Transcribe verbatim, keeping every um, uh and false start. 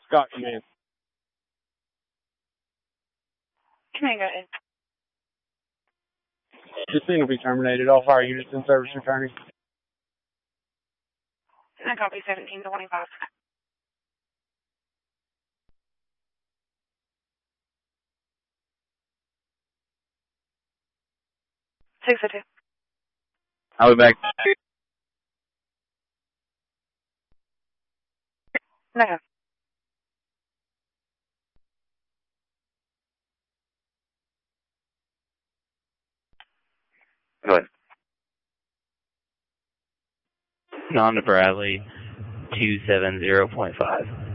Got you, man. Command, go ahead. This thing will be terminated. All fire units in service returning. I copy seventeen twenty-five. six oh two. I'll be back. No. Go ahead. On to Bradley, two seven zero point five.